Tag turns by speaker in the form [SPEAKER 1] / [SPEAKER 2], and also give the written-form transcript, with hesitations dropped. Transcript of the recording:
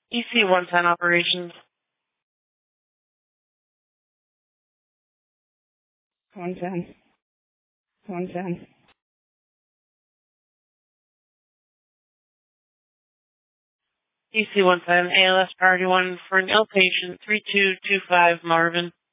[SPEAKER 1] EC-110 operations.
[SPEAKER 2] 110. 110.
[SPEAKER 1] EC-110, ALS priority 1 for an ill patient, 3225 Marvin.